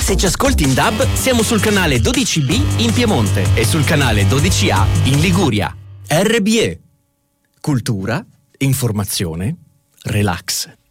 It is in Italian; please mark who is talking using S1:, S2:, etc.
S1: Se ci ascolti in DAB, siamo sul canale 12B in Piemonte e sul canale 12A in Liguria. RBE. Cultura, informazione, relax.